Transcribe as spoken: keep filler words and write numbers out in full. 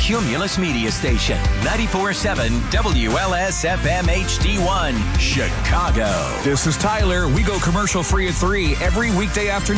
Cumulus Media Station, ninety-four point seven W L S F M H D one, Chicago. This is Tyler. We go commercial free at three every weekday afternoon.